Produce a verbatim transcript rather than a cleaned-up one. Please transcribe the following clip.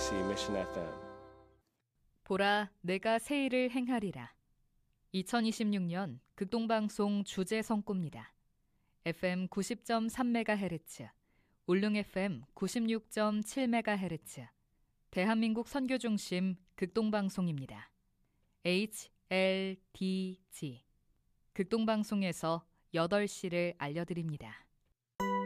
케이비씨 Mission 에프엠. 보라, 내가 새 일을 행하리라. 이천이십육 년 극동방송 주제 선고입니다. 에프엠 구십 점 삼 메가헤르츠, 울릉 에프엠 구십육 점 칠 메가헤르츠, 대한민국 선교중심 극동방송입니다. 에이치 엘 디 지 극동방송에서 여덟 시를 알려드립니다.